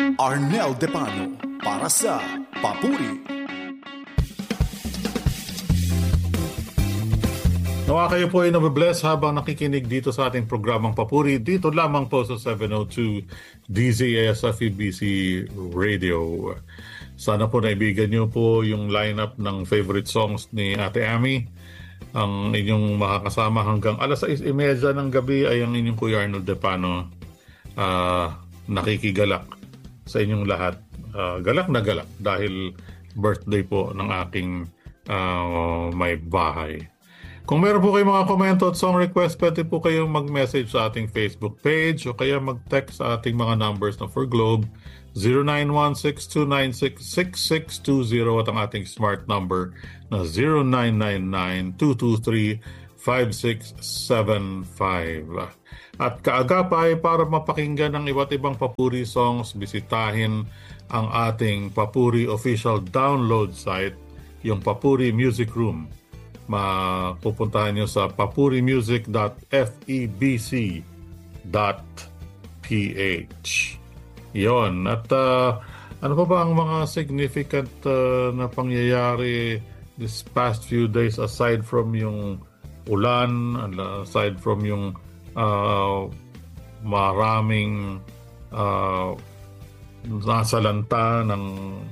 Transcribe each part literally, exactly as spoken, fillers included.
Arnel Depano para sa Papuri. Nawa kayo po ay nabibless habang nakikinig dito sa ating programang Papuri. Dito lamang po sa seven oh two D Z S F E B C Radio. Sana po naibigan niyo po yung lineup ng favorite songs ni Ate Ami. Ang inyong makakasama hanggang alas sais trenta ng gabi ay ang inyong Kuya Arnold Depano. Uh, nakikigalak sa inyong lahat. Uh, galak na galak dahil birthday po ng aking uh, may bahay. Kung meron po kayong mga komento at song request, pwede po kayong mag-message sa ating Facebook page o kaya mag-text sa ating mga numbers na for Globe zero nine one six two nine six six six two zero at ang ating smart number na zero nine nine nine two two three five six seven five. At kaagapay para mapakinggan ng iba't ibang Papuri songs, bisitahin ang ating Papuri official download site, yung Papuri Music Room. Mapupuntahan nyo sa papurimusic dot f e b c dot p h. Yon. At uh, ano pa ba ang mga significant uh, na pangyayari this past few days aside from yung ulan, aside from yung uh, maraming uh, nasalanta ng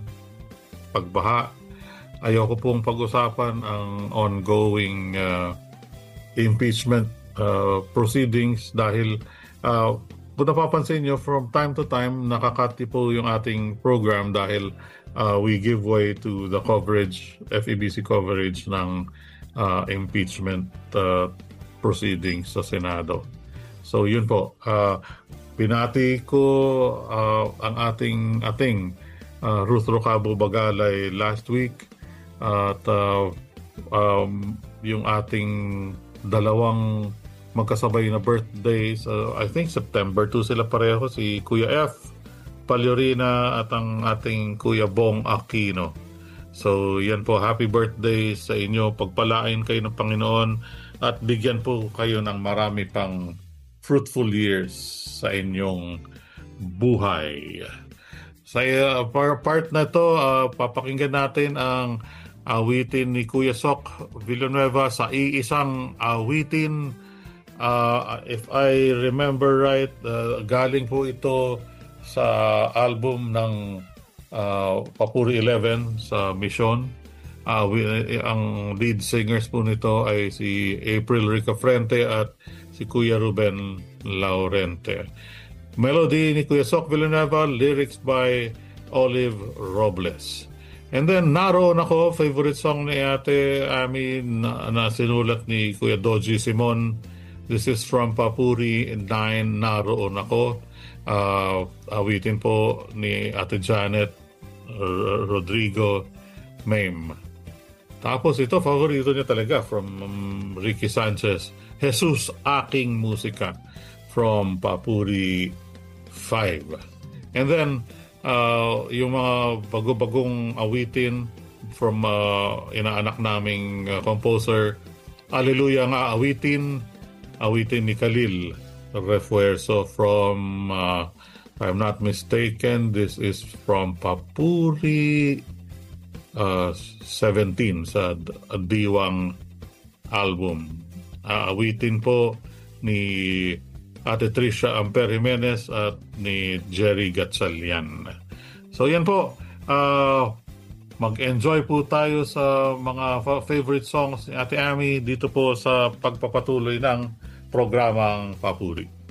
pagbaha? Ayoko pong pag-usapan ang ongoing uh, impeachment uh, proceedings dahil uh, kung napapansin nyo, from time to time nakakati po yung ating program dahil uh, we give way to the coverage, F E B C coverage ng uh, impeachment uh, proceedings sa Senado. So yun po, uh, pinati ko uh, ang ating ating uh, Ruth Rocabo Bagalay last week. At uh, um, yung ating dalawang magkasabay na birthdays, uh, I think September two sila pareho, si Kuya F. Paliorina at ang ating Kuya Bong Aquino. So yan po, happy birthday sa inyo, pagpalain kayo ng Panginoon at bigyan po kayo ng marami pang fruitful years sa inyong buhay. Sa uh, part na to, uh, papakinggan natin ang awitin ni Kuya Sok Villanueva sa iisang awitin. Uh, if I remember right, uh, galing po ito sa album ng uh, Papuri eleven sa Mission. Uh, we, ang lead singers po nito ay si April Ricafrente at si Kuya Ruben Laurente. Melody ni Kuya Sok Villanueva, lyrics by Olive Robles. And then, Naroon Ako, favorite song ni Ate Ami na, na sinulat ni Kuya Doji Simon. This is from Papuri nine, Naroon Ako. Uh, awitin po ni Ate Janet R- Rodrigo Mame. Tapos ito, favorito niya talaga from um, Ricky Sanchez. Jesus, Aking Musika from Papuri five. And then, Uh, yung mga bago-bagong awitin from uh, inaanak naming uh, composer, Alleluia Nga Awitin, awitin ni Khalil Refuerzo from, uh, if I'm not mistaken, this is from Papuri uh, seventeen sa Diwang album. Uh, awitin po ni Ate Tricia Amper Jimenez at ni Jerry Gatchalian. So yan po, uh, mag-enjoy po tayo sa mga favorite songs ni Ate Ami dito po sa pagpapatuloy ng programang Papuri.